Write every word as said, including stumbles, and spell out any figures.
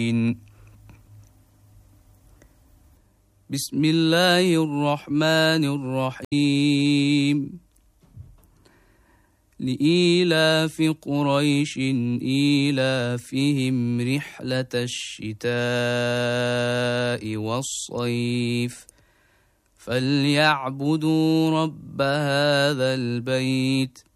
بسم الله الرحمن الرحيم لإيلاف قريش إيلافهم رحلة الشتاء والصيف فليعبدوا رب هذا البيت